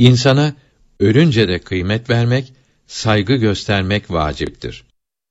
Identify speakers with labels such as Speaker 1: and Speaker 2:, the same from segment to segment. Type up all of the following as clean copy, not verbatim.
Speaker 1: İnsana ölünce de kıymet vermek, saygı göstermek vaciptir.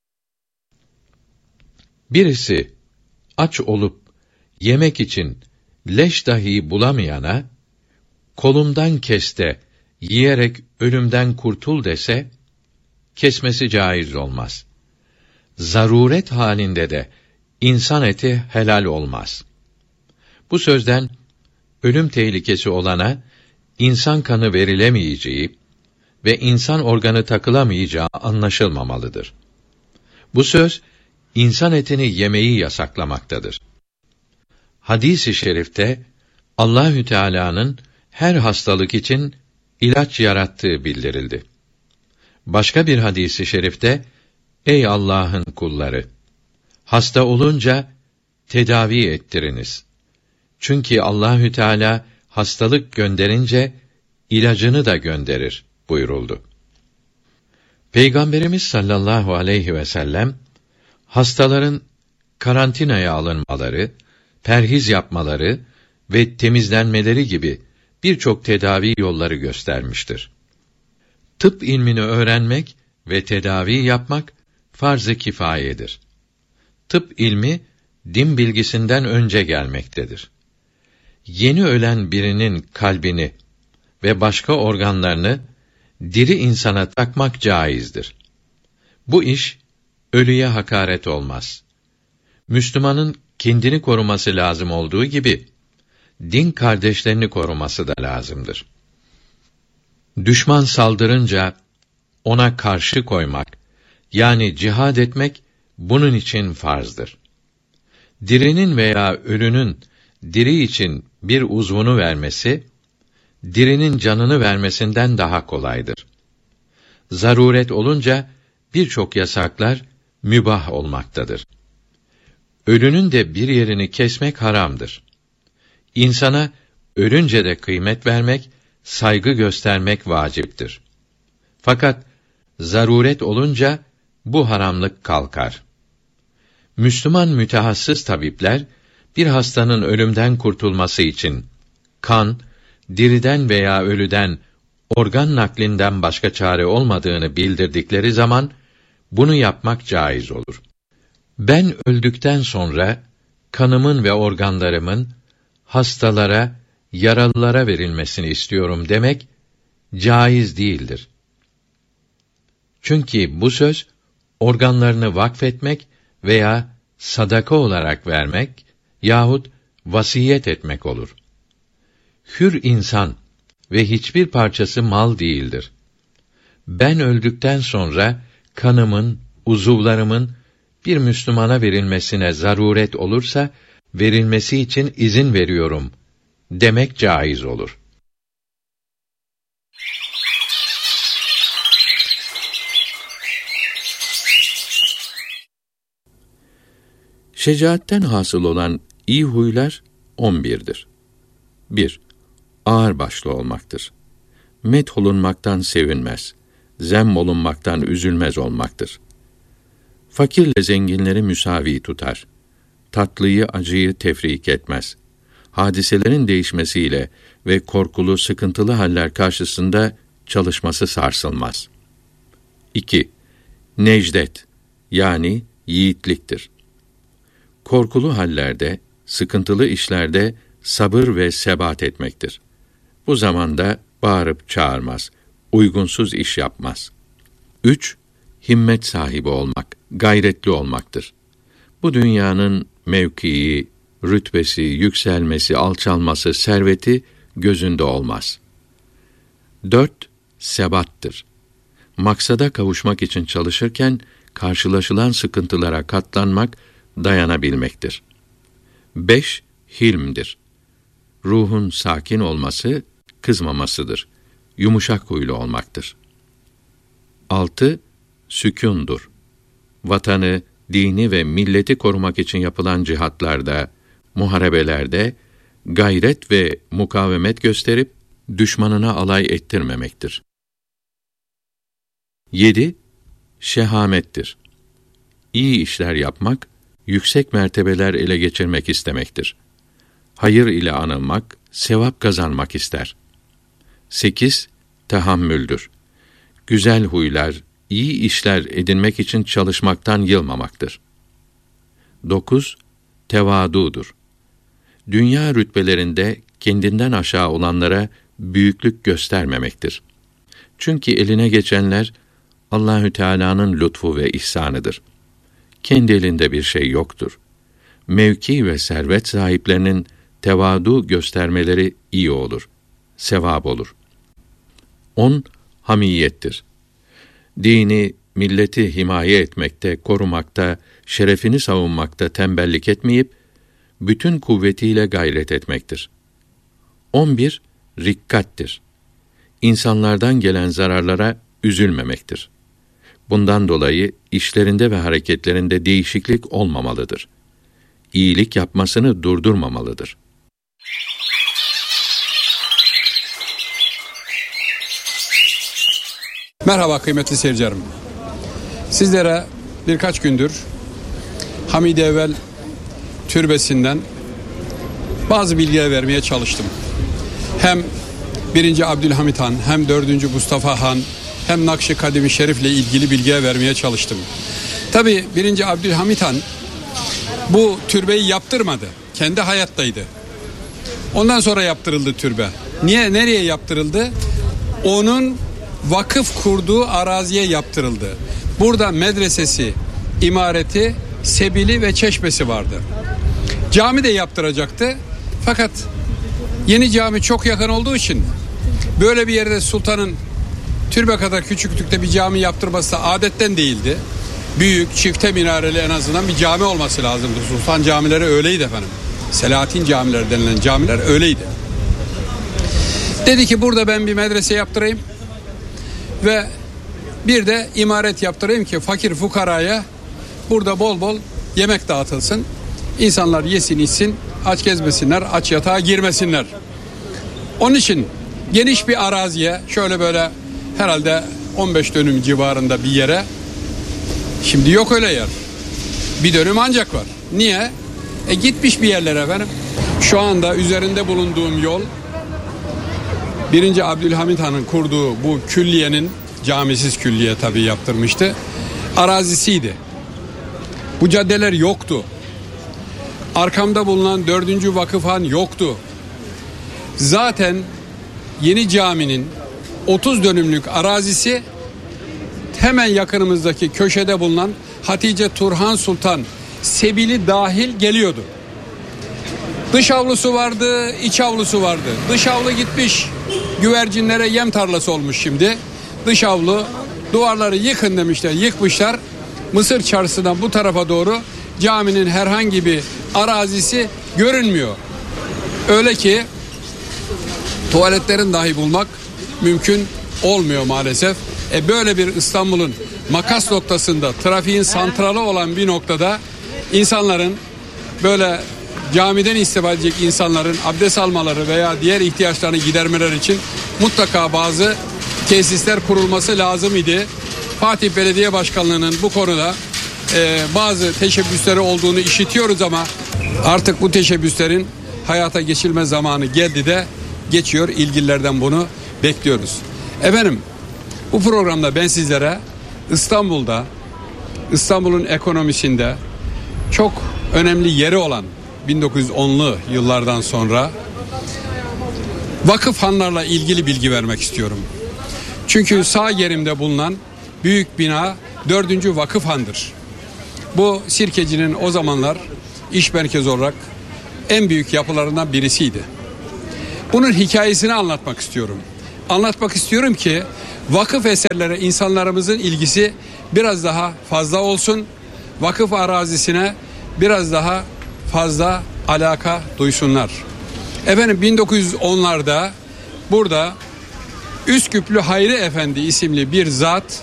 Speaker 1: Birisi aç olup yemek için leş dahi bulamayana, kolumdan kes de yiyerek ölümden kurtul dese, kesmesi caiz olmaz. Zaruret halinde de insan eti helal olmaz. Bu sözden ölüm tehlikesi olana insan kanı verilemeyeceği ve insan organı takılamayacağı anlaşılmamalıdır. Bu söz insan etini yemeyi yasaklamaktadır. Hadis-i şerifte Allahü Teala'nın her hastalık için ilaç yarattığı bildirildi. Başka bir hadis-i şerifte ey Allah'ın kulları, hasta olunca tedavi ettiriniz. Çünkü Allahü Teala hastalık gönderince ilacını da gönderir buyuruldu. Peygamberimiz sallallahu aleyhi ve sellem hastaların karantinaya alınmaları, perhiz yapmaları ve temizlenmeleri gibi birçok tedavi yolları göstermiştir. Tıp ilmini öğrenmek ve tedavi yapmak farz-ı kifayedir. Tıp ilmi din bilgisinden önce gelmektedir. Yeni ölen birinin kalbini ve başka organlarını diri insana takmak caizdir. Bu iş ölüye hakaret olmaz. Müslümanın kendini koruması lazım olduğu gibi din kardeşlerini koruması da lazımdır. Düşman saldırınca ona karşı koymak, yani cihad etmek bunun için farzdır. Dirinin veya ölünün diri için bir uzvunu vermesi, dirinin canını vermesinden daha kolaydır. Zaruret olunca birçok yasaklar mübah olmaktadır. Ölünün de bir yerini kesmek haramdır. İnsana ölünce de kıymet vermek, saygı göstermek vaciptir. Fakat zaruret olunca bu haramlık kalkar. Müslüman mütehassıs tabipler bir hastanın ölümden kurtulması için kan, diriden veya ölüden organ naklinden başka çare olmadığını bildirdikleri zaman bunu yapmak caiz olur. Ben öldükten sonra kanımın ve organlarımın hastalara, yaralılara verilmesini istiyorum demek caiz değildir. Çünkü bu söz organlarını vakfetmek veya sadaka olarak vermek yahut vasiyet etmek olur. Hür insan ve hiçbir parçası mal değildir. Ben öldükten sonra kanımın, uzuvlarımın bir Müslümana verilmesine zaruret olursa verilmesi için izin veriyorum demek caiz olur. Şecaatten hasıl olan iyi huylar 11'dir. 1. Ağırbaşlı olmaktır. Metholunmaktan sevinmez, zemmolunmaktan üzülmez olmaktır. Fakirle zenginleri müsavi tutar. Tatlıyı acıyı tefrik etmez. Hadiselerin değişmesiyle ve korkulu, sıkıntılı haller karşısında çalışması sarsılmaz. 2. Necdet, yani yiğitliktir. Korkulu hallerde, sıkıntılı işlerde sabır ve sebat etmektir. Bu zamanda bağırıp çağırmaz, uygunsuz iş yapmaz. 3. Himmet sahibi olmak, gayretli olmaktır. Bu dünyanın mevkii, rütbesi, yükselmesi, alçalması, serveti gözünde olmaz. 4. Sebattır. Maksada kavuşmak için çalışırken karşılaşılan sıkıntılara katlanmak, dayanabilmektir. 5. Hilmdir. Ruhun sakin olması, kızmamasıdır. Yumuşak huylu olmaktır. 6. Sükûndur. Vatanı, dini ve milleti korumak için yapılan cihatlarda, muharebelerde gayret ve mukavemet gösterip düşmanına alay ettirmemektir. 7. Şehamettir. İyi işler yapmak, yüksek mertebeler ele geçirmek istemektir. Hayır ile anılmak, sevap kazanmak ister. 8. tehammüldür. Güzel huylar, iyi işler edinmek için çalışmaktan yılmamaktır. 9. Tevadudur. Dünya rütbelerinde kendinden aşağı olanlara büyüklük göstermemektir. Çünkü eline geçenler Allahü Teala'nın lütfu ve ihsanıdır. Kendi elinde bir şey yoktur. Mevki ve servet sahiplerinin tevadu göstermeleri iyi olur. Sevap olur. 10. Hamiyettir. Dini, milleti himaye etmekte, korumakta, şerefini savunmakta tembellik etmeyip, bütün kuvvetiyle gayret etmektir. 11. Rikkattir. İnsanlardan gelen zararlara üzülmemektir. Bundan dolayı işlerinde ve hareketlerinde değişiklik olmamalıdır. İyilik yapmasını durdurmamalıdır.
Speaker 2: Merhaba kıymetli seyircilerim. Sizlere birkaç gündür Hamid Evvel türbesinden bazı bilgiler vermeye çalıştım. Hem 1. Abdülhamit Han, hem 4. Mustafa Han, hem Nakş-ı Kadim-i Şerif'le ilgili bilgiler vermeye çalıştım. Tabii 1. Abdülhamit Han bu türbeyi yaptırmadı. Kendi hayattaydı. Ondan sonra yaptırıldı türbe. Nereye yaptırıldı? Onun vakıf kurduğu araziye yaptırıldı. Burada medresesi, imareti, sebili ve çeşmesi vardı. Cami de yaptıracaktı. Fakat yeni cami çok yakın olduğu için böyle bir yerde sultanın türbe kadar küçüklükte bir cami yaptırması da adetten değildi. Büyük, çifte minareli en azından bir cami olması lazımdı. Sultan camileri öyleydi efendim. Selahattin camileri denilen camiler öyleydi. Dedi ki burada ben bir medrese yaptırayım ve bir de imaret yaptırayım ki fakir fukaraya burada bol bol yemek dağıtılsın. İnsanlar yesin içsin, aç gezmesinler, aç yatağa girmesinler. Onun için geniş bir araziye, şöyle böyle herhalde 15 dönüm civarında bir yere, şimdi yok öyle yer. Bir dönüm ancak var. Niye? Gitmiş bir yerlere efendim. Şu anda üzerinde bulunduğum yol 1. Abdülhamit Han'ın kurduğu bu külliyenin, camisiz külliye tabii yaptırmıştı, arazisiydi. Bu caddeler yoktu. Arkamda bulunan 4. Vakıfhan yoktu. Zaten yeni caminin 30 dönümlük arazisi hemen yakınımızdaki köşede bulunan Hatice Turhan Sultan sebili dahil geliyordu. Dış avlusu vardı, iç avlusu vardı. Dış avlu gitmiş, güvercinlere yem tarlası olmuş şimdi. Dış avlu, duvarları yıkın demişler, yıkmışlar. Mısır Çarşısı'dan bu tarafa doğru caminin herhangi bir arazisi görünmüyor. Öyle ki tuvaletlerin dahi bulmak mümkün olmuyor maalesef. Böyle bir İstanbul'un makas noktasında, trafiğin santralı olan bir noktada insanların, böyle camiden istifade edecek insanların abdest almaları veya diğer ihtiyaçlarını gidermeleri için mutlaka bazı tesisler kurulması lazım idi. Fatih Belediye Başkanlığı'nın bu konuda bazı teşebbüsleri olduğunu işitiyoruz ama artık bu teşebbüslerin hayata geçilme zamanı geldi de geçiyor. İlgililerden bunu bekliyoruz. Efendim, bu programda ben sizlere İstanbul'da, İstanbul'un ekonomisinde çok önemli yeri olan 1910'lu yıllardan sonra vakıfhanlarla ilgili bilgi vermek istiyorum. Çünkü sağ yerimde bulunan büyük bina 4. Vakıfhan'dır. Bu Sirkeci'nin o zamanlar iş merkezi olarak en büyük yapılarından birisiydi. Bunun hikayesini anlatmak istiyorum. Anlatmak istiyorum ki vakıf eserlere insanlarımızın ilgisi biraz daha fazla olsun. Vakıf arazisine biraz daha fazla alaka duysunlar. Efendim 1910'larda burada Üsküplü Hayri Efendi isimli bir zat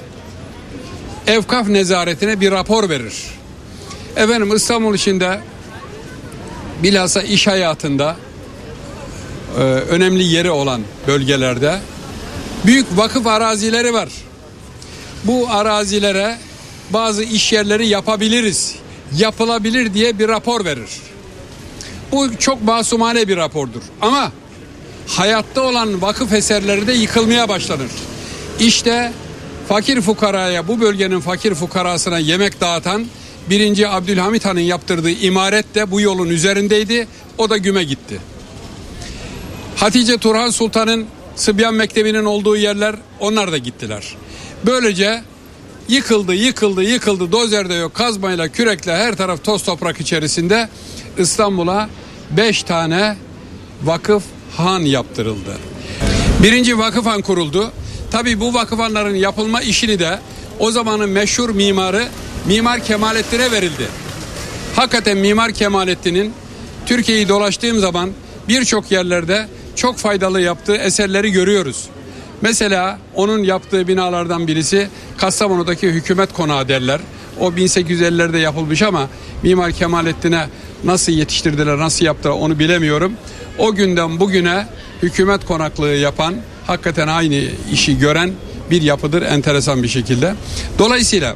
Speaker 2: Evkaf nezaretine bir rapor verir. Efendim İstanbul içinde bilhassa iş hayatında önemli yeri olan bölgelerde büyük vakıf arazileri var. Bu arazilere bazı iş yerleri yapabiliriz, yapılabilir diye bir rapor verir. Bu çok masumane bir rapordur. Ama hayatta olan vakıf eserleri de yıkılmaya başlanır. İşte fakir fukaraya, bu bölgenin fakir fukarasına yemek dağıtan 1. Abdülhamit Han'ın yaptırdığı imaret de bu yolun üzerindeydi. O da güme gitti. Hatice Turhan Sultan'ın Sıbyan Mektebi'nin olduğu yerler, onlar da gittiler. Böylece yıkıldı. Dozer de yok, kazmayla, kürekle, her taraf toz toprak içerisinde İstanbul'a 5 tane vakıf han yaptırıldı. 1. vakıf han kuruldu. Tabii bu vakıfhanların yapılma işini de o zamanın meşhur mimarı Mimar Kemalettin'e verildi. Hakikaten Mimar Kemalettin'in Türkiye'yi dolaştığım zaman birçok yerlerde çok faydalı yaptığı eserleri görüyoruz. Mesela onun yaptığı binalardan birisi Kastamonu'daki hükümet konağı derler. O 1850'lerde yapılmış ama Mimar Kemalettin'e nasıl yetiştirdiler, nasıl yaptılar onu bilemiyorum. O günden bugüne hükümet konaklığı yapan, hakikaten aynı işi gören bir yapıdır enteresan bir şekilde. Dolayısıyla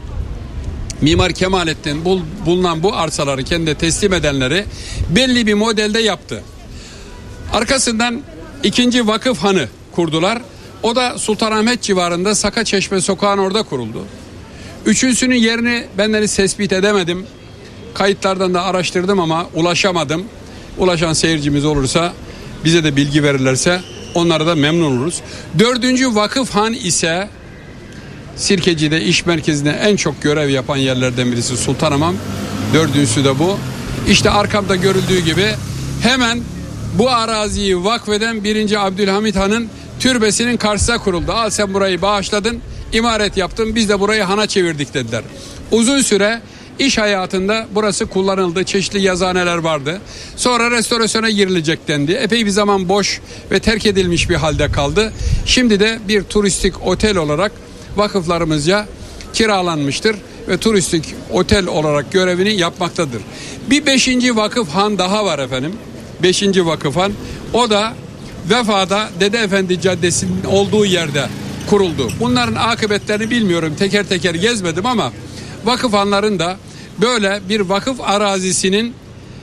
Speaker 2: Mimar Kemalettin bulunan bu arsaları kendine teslim edenleri belli bir modelde yaptı. Arkasından 2. vakıf hanı kurdular. O da Sultanahmet civarında Sakaçeşme sokağın orada kuruldu. Üçüncüsünün yerini ben tespit edemedim. Kayıtlardan da araştırdım ama ulaşamadım. Ulaşan seyircimiz olursa, bize de bilgi verirlerse onlara da memnun oluruz. 4. vakıf han ise Sirkeci'de iş merkezinde en çok görev yapan yerlerden birisi Sultanhamam. 4.'sü de bu. İşte arkamda görüldüğü gibi hemen bu araziyi vakfeden 1. Abdülhamit Han'ın türbesinin karşısına kuruldu. Al sen burayı bağışladın, imaret yaptın, biz de burayı hana çevirdik dediler. Uzun süre iş hayatında burası kullanıldı. Çeşitli yazıhaneler vardı. Sonra restorasyona girilecek dendi. Epey bir zaman boş ve terk edilmiş bir halde kaldı. Şimdi de bir turistik otel olarak vakıflarımızca kiralanmıştır ve turistik otel olarak görevini yapmaktadır. Bir 5. vakıf han daha var efendim. 5. vakıf han. O da Vefa'da Dede Efendi Caddesi'nin olduğu yerde kuruldu. Bunların akıbetlerini bilmiyorum. Teker teker gezmedim ama vakıf hanların da böyle bir vakıf arazisinin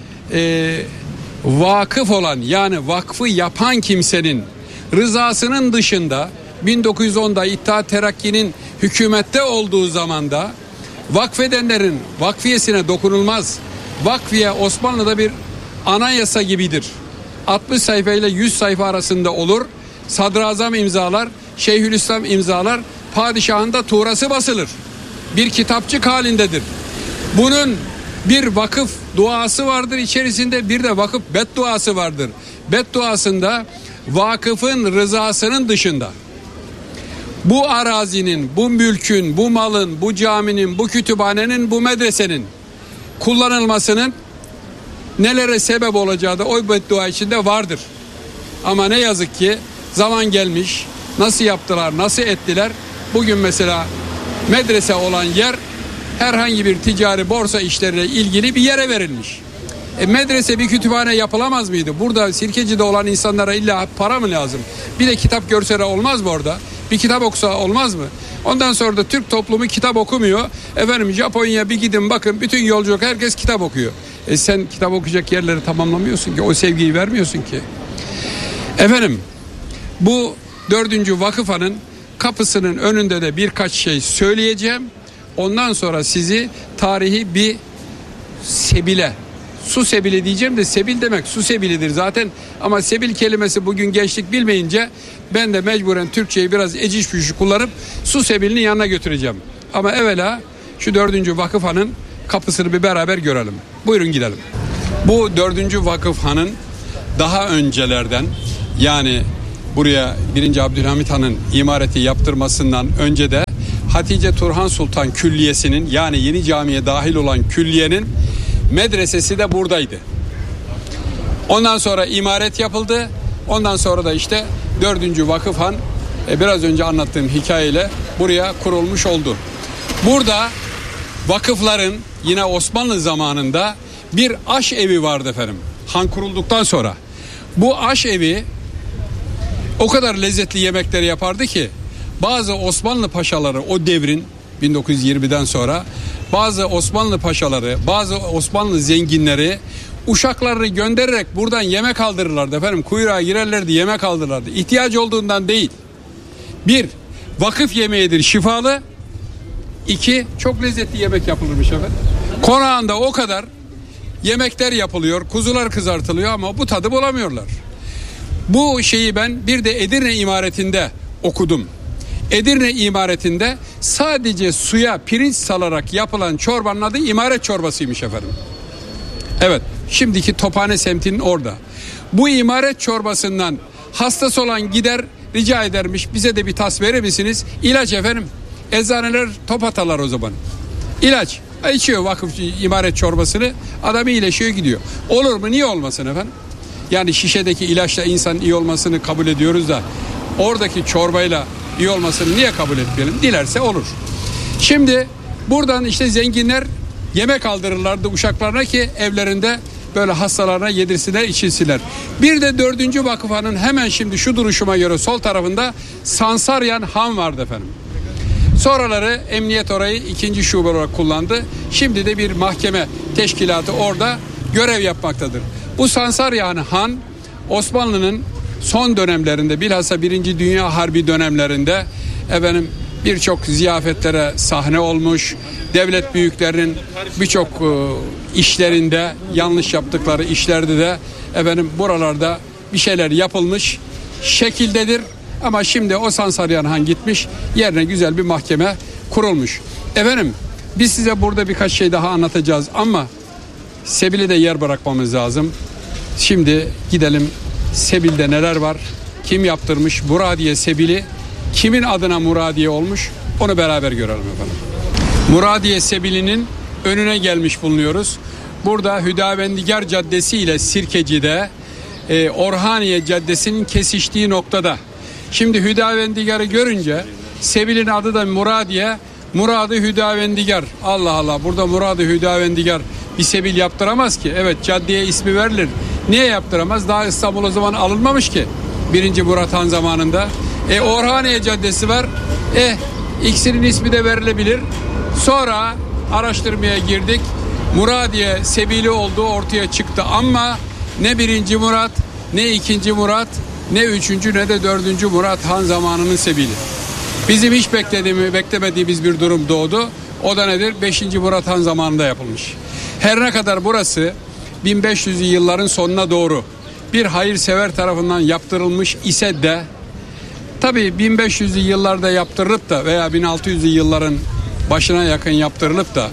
Speaker 2: vakıf olan, yani vakfı yapan kimsenin rızasının dışında 1910'da İttihat Terakki'nin hükümette olduğu zamanda vakfedenlerin vakfiyesine dokunulmaz. Vakfiye Osmanlı'da bir anayasa gibidir. 60 sayfa ile 100 sayfa arasında olur. Sadrazam imzalar, Şeyhülislam imzalar, padişahın da tuğrası basılır. Bir kitapçık halindedir. Bunun bir vakıf duası vardır içerisinde, bir de vakıf bedduası vardır. Bedduasında vakıfın rızasının dışında bu arazinin, bu mülkün, bu malın, bu caminin, bu kütüphanenin, bu medresenin kullanılmasının nelere sebep olacağı da o beddua içinde vardır. Ama ne yazık ki zaman gelmiş, nasıl yaptılar, nasıl ettiler? Bugün mesela medrese olan yer herhangi bir ticari borsa işleriyle ilgili bir yere verilmiş. Medrese, bir kütüphane yapılamaz mıydı? Burada Sirkeci'de olan insanlara illa para mı lazım? Bir de kitap görseler olmaz mı orada? Bir kitap okusa olmaz mı? Ondan sonra da Türk toplumu kitap okumuyor. Efendim Japonya'ya bir gidin bakın, bütün yolculuk herkes kitap okuyor. Sen kitap okuyacak yerleri tamamlamıyorsun ki, o sevgiyi vermiyorsun ki. Efendim bu 4. vakıf hanın kapısının önünde de birkaç şey söyleyeceğim. Ondan sonra sizi tarihi bir sebile, su sebili diyeceğim de sebil demek su sebilidir zaten, ama sebil kelimesi bugün gençlik bilmeyince ben de mecburen Türkçeyi biraz eciş bücüş kullanıp su sebilinin yanına götüreceğim. Ama evvela şu 4. vakıf hanın kapısını bir beraber görelim. Buyurun gidelim. Bu 4. vakıf hanın daha öncelerden, yani buraya 1. Abdülhamit Han'ın imareti yaptırmasından önce de Hatice Turhan Sultan Külliyesi'nin, yani yeni camiye dahil olan külliyenin medresesi de buradaydı. Ondan sonra imaret yapıldı. Ondan sonra da işte 4. vakıf han biraz önce anlattığım hikayeyle buraya kurulmuş oldu. Burada vakıfların yine Osmanlı zamanında bir aş evi vardı efendim. Han kurulduktan sonra. Bu aş evi o kadar lezzetli yemekleri yapardı ki bazı Osmanlı paşaları, o devrin 1920'den sonra bazı Osmanlı paşaları, bazı Osmanlı zenginleri uşaklarını göndererek buradan yemek aldırırlardı efendim. Kuyruğa girerlerdi, yemek aldırırlardı. İhtiyacı olduğundan değil. 1. Vakıf yemeğidir, şifalı. 2. Çok lezzetli yemek yapılırmış efendim. Konağında o kadar yemekler yapılıyor, kuzular kızartılıyor ama bu tadı bulamıyorlar. Bu şeyi ben bir de Edirne imaretinde okudum. Edirne imaretinde sadece suya pirinç salarak yapılan çorbanın adı imaret çorbasıymış efendim. Evet, şimdiki Tophane semtinin orada. Bu imaret çorbasından hastası olan gider rica edermiş, bize de bir tas verir misiniz? İlaç efendim. Eczaneler top atarlar o zaman. İlaç. İçiyor vakıf imaret çorbasını, adam iyileşiyor gidiyor. Olur mu? Niye olmasın efendim? Yani şişedeki ilaçla insan iyi olmasını kabul ediyoruz da oradaki çorbayla iyi olmasını niye kabul etmeyelim? Dilerse olur. Şimdi buradan işte zenginler yemek aldırırlardı uşaklarına ki evlerinde böyle hastalarına yedirsinler, içilsinler. Bir de 4. vakıfanın hemen şimdi şu duruşuma göre sol tarafında Sansaryan Han vardı efendim. Sonraları emniyet orayı 2. şube olarak kullandı. Şimdi de bir mahkeme teşkilatı orada görev yapmaktadır. Bu Sansaryan Han Osmanlı'nın son dönemlerinde, bilhassa 1. Dünya Harbi dönemlerinde efendim birçok ziyafetlere sahne olmuş. Devlet büyüklerinin birçok işlerinde, yanlış yaptıkları işlerde de efendim buralarda bir şeyler yapılmış şekildedir. Ama şimdi o Sansaryan Han gitmiş, yerine güzel bir mahkeme kurulmuş. Efendim biz size burada birkaç şey daha anlatacağız ama Sebil'e de yer bırakmamız lazım. Şimdi gidelim, Sebil'de neler var, kim yaptırmış Muradiye Sebil'i, kimin adına Muradiye olmuş, onu beraber görelim efendim. Muradiye Sebil'inin önüne gelmiş bulunuyoruz. Burada Hüdavendigar Caddesi ile Sirkeci'de Orhaniye Caddesi'nin kesiştiği noktada. Şimdi Hüdavendigar'ı görünce Sebil'in adı da Muradiye, Muradı Hüdavendigar. Allah Allah, burada Muradı Hüdavendigar bir Sebil yaptıramaz ki. Evet, caddeye ismi verilir. Niye yaptıramaz? Daha İstanbul o zaman alınmamış ki. 1. Murat Han zamanında. Orhaniye Caddesi var. İkisinin ismi de verilebilir. Sonra araştırmaya girdik. Muradiye Sebili olduğu ortaya çıktı ama ne 1. Murat, ne 2. Murat, ne 3. ne de 4. Murat Han zamanının Sebili. Bizim hiç beklemediğimiz bir durum doğdu. O da nedir? 5. Murat Han zamanında yapılmış. Her ne kadar burası 1500'lü yılların sonuna doğru bir hayırsever tarafından yaptırılmış ise de tabii 1500'lü yıllarda yaptırılıp da veya 1600'lü yılların başına yakın yaptırılıp da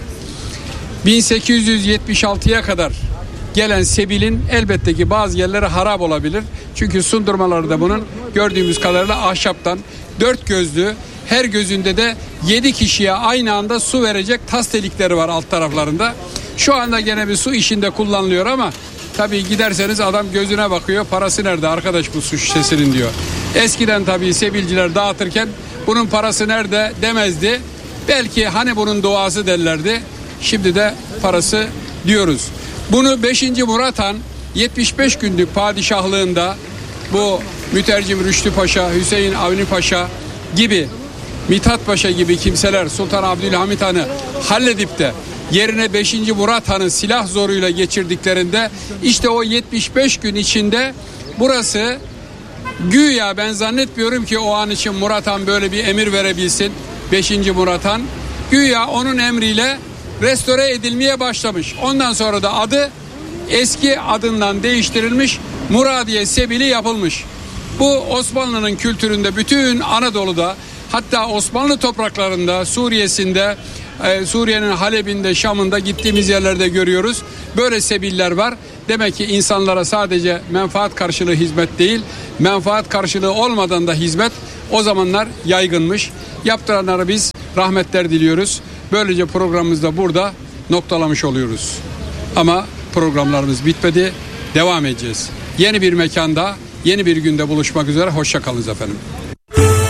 Speaker 2: 1876'ya kadar gelen Sebil'in elbette ki bazı yerleri harap olabilir. Çünkü sundurmaları da bunun gördüğümüz kadarıyla ahşaptan, 4 gözlü, her gözünde de 7 kişiye aynı anda su verecek tas delikleri var alt taraflarında. Şu anda gene bir su işinde kullanılıyor ama tabii giderseniz adam gözüne bakıyor, parası nerede arkadaş bu su şişesinin diyor. Eskiden tabii Sebilciler dağıtırken bunun parası nerede demezdi. Belki hani bunun duası derlerdi. Şimdi de parası diyoruz. Bunu 5. Murat Han 75 günlük padişahlığında bu mütercim Rüştü Paşa, Hüseyin Avni Paşa gibi, Mithat Paşa gibi kimseler Sultan Abdülhamit Han'ı halledip de yerine 5. Murat Han'ı silah zoruyla geçirdiklerinde işte o 75 gün içinde burası güya, ben zannetmiyorum ki o an için Murat Han böyle bir emir verebilsin, 5. Murat Han güya onun emriyle restore edilmeye başlamış. Ondan sonra da adı eski adından değiştirilmiş, Muradiye Sebili yapılmış. Bu Osmanlı'nın kültüründe, bütün Anadolu'da, hatta Osmanlı topraklarında, Suriye'sinde, Suriye'nin Halep'inde, Şam'ında gittiğimiz yerlerde görüyoruz. Böyle sebiller var. Demek ki insanlara sadece menfaat karşılığı hizmet değil, menfaat karşılığı olmadan da hizmet o zamanlar yaygınmış. Yaptıranlara biz rahmetler diliyoruz. Böylece programımızda burada noktalamış oluyoruz. Ama programlarımız bitmedi. Devam edeceğiz. Yeni bir mekanda, yeni bir günde buluşmak üzere. Hoşça kalınız efendim.